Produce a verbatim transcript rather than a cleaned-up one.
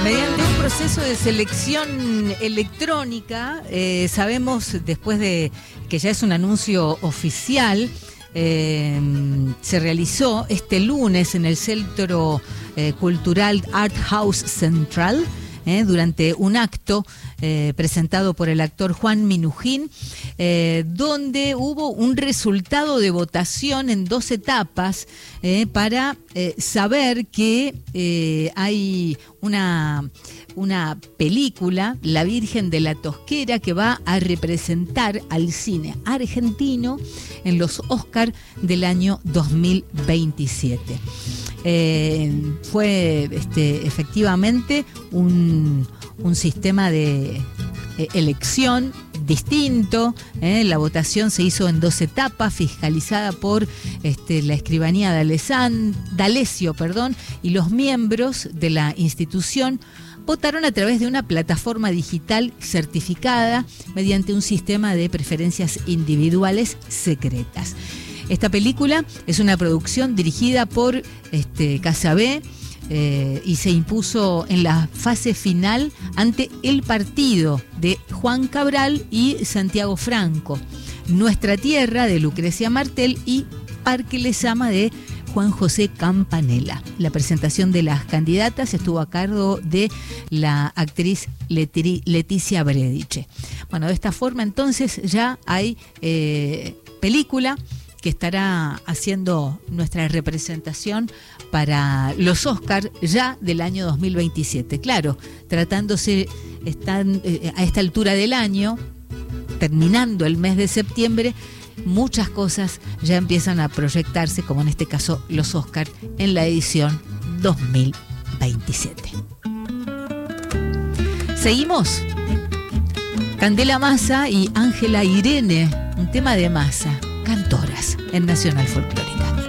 Mediante un proceso de selección electrónica, eh, sabemos después de que ya es un anuncio oficial, eh, se realizó este lunes en el Centro eh, Cultural Art House Central, eh, durante un acto eh, presentado por el actor Juan Minujín, eh, donde hubo un resultado de votación en dos etapas eh, para eh, saber que eh, hay una, una película, La Virgen de la Tosquera, que va a representar al cine argentino en los Oscar del año dos mil veintisiete. Eh, fue este, efectivamente un, un sistema de eh, elección distinto, eh, la votación se hizo en dos etapas, fiscalizada por este, la escribanía de Alessan, D'Alessio, perdón, y los miembros de la institución votaron a través de una plataforma digital certificada mediante un sistema de preferencias individuales secretas. Esta película es una producción dirigida por este, Casa B eh, y se impuso en la fase final ante El Partido de Juan Cabral y Santiago Franco, Nuestra Tierra de Lucrecia Martel y Parque Lezama de Juan José Campanella. La presentación de las candidatas estuvo a cargo de la actriz Letri, Leticia Brediche. Bueno, de esta forma entonces ya hay eh, película que estará haciendo nuestra representación para los Oscar ya del año dos mil veintisiete. Claro, tratándose están, eh, a esta altura del año, terminando el mes de septiembre, muchas cosas ya empiezan a proyectarse, como en este caso los Oscar en la edición dos mil veintisiete. Seguimos. Candela Massa y Ángela Irene, un tema de Massa, Cantoras, en Nacional Folclórica.